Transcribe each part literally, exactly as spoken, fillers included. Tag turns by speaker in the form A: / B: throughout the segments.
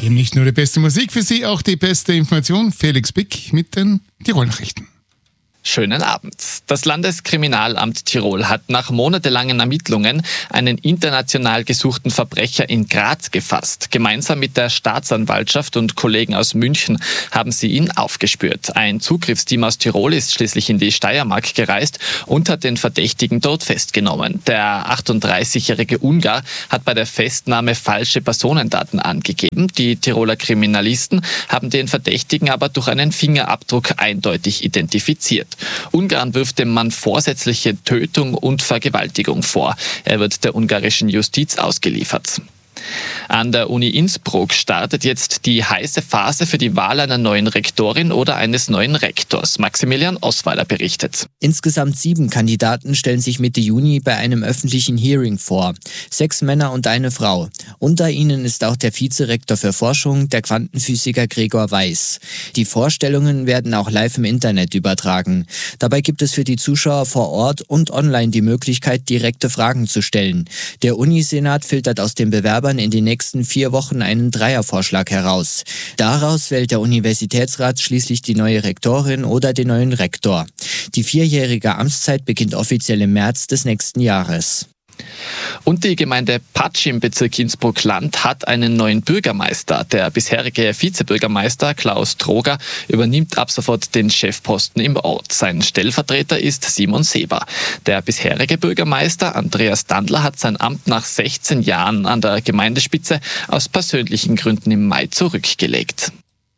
A: Eben nicht nur die beste Musik für Sie, auch die beste Information. Felix Bick mit den Tirol-Nachrichten.
B: Schönen Abend. Das Landeskriminalamt Tirol hat nach monatelangen Ermittlungen einen international gesuchten Verbrecher in Graz gefasst. Gemeinsam mit der Staatsanwaltschaft und Kollegen aus München haben sie ihn aufgespürt. Ein Zugriffsteam aus Tirol ist schließlich in die Steiermark gereist und hat den Verdächtigen dort festgenommen. Der achtunddreißigjährige Ungar hat bei der Festnahme falsche Personendaten angegeben. Die Tiroler Kriminalisten haben den Verdächtigen aber durch einen Fingerabdruck eindeutig identifiziert. Ungarn wirft dem Mann vorsätzliche Tötung und Vergewaltigung vor. Er wird der ungarischen Justiz ausgeliefert. An der Uni Innsbruck startet jetzt die heiße Phase für die Wahl einer neuen Rektorin oder eines neuen Rektors. Maximilian Osweiler berichtet.
C: Insgesamt sieben Kandidaten stellen sich Mitte Juni bei einem öffentlichen Hearing vor. Sechs Männer und eine Frau. Unter ihnen ist auch der Vizerektor für Forschung, der Quantenphysiker Gregor Weiß. Die Vorstellungen werden auch live im Internet übertragen. Dabei gibt es für die Zuschauer vor Ort und online die Möglichkeit, direkte Fragen zu stellen. Der Unisenat filtert aus den Bewerbern in den nächsten vier Wochen einen Dreiervorschlag heraus. Daraus wählt der Universitätsrat schließlich die neue Rektorin oder den neuen Rektor. Die vierjährige Amtszeit beginnt offiziell im März des nächsten Jahres.
B: Und die Gemeinde Patsch im Bezirk Innsbruck-Land hat einen neuen Bürgermeister. Der bisherige Vizebürgermeister Klaus Troger übernimmt ab sofort den Chefposten im Ort. Sein Stellvertreter ist Simon Seber. Der bisherige Bürgermeister Andreas Dandler hat sein Amt nach sechzehn Jahren an der Gemeindespitze aus persönlichen Gründen im Mai zurückgelegt.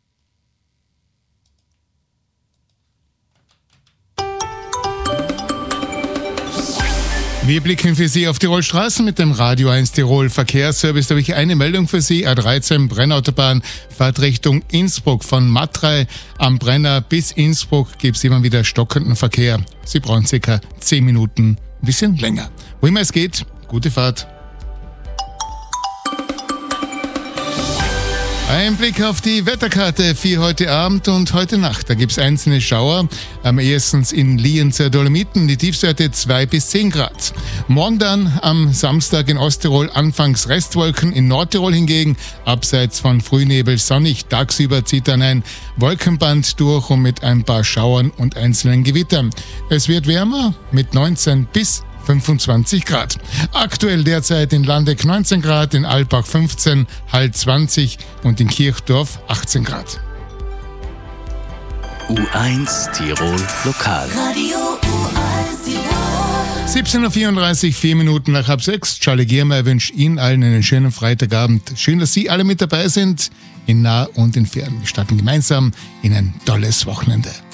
A: Wir blicken für Sie auf Tirol Straßen mit dem Radio eins Tirol Verkehrsservice. Da habe ich eine Meldung für Sie. A dreizehn Brennautobahn fährt Richtung Innsbruck. Von Matrei am Brenner bis Innsbruck gibt es immer wieder stockenden Verkehr. Sie brauchen circa zehn Minuten, ein bisschen länger. Wo immer es geht, gute Fahrt. Ein Blick auf die Wetterkarte für heute Abend und heute Nacht. Da gibt es einzelne Schauer, am ehesten in Lienzer Dolomiten, die Tiefstwerte zwei bis zehn Grad. Morgen dann am Samstag in Osttirol anfangs Restwolken, in Nordtirol hingegen abseits von Frühnebel sonnig. Tagsüber zieht dann ein Wolkenband durch und mit ein paar Schauern und einzelnen Gewittern. Es wird wärmer mit neunzehn bis fünfundzwanzig Grad. Aktuell derzeit in Landeck neunzehn Grad, in Alpbach fünfzehn, Hall zwanzig und in Kirchdorf achtzehn Grad.
D: U eins Tirol Lokal.
E: Radio U eins Tirol.
A: siebzehn Uhr vierunddreißig, vier Minuten nach halb sechs. Charlie Giermeier wünscht Ihnen allen einen schönen Freitagabend. Schön, dass Sie alle mit dabei sind, in nah und in fern. Wir starten gemeinsam in ein tolles Wochenende.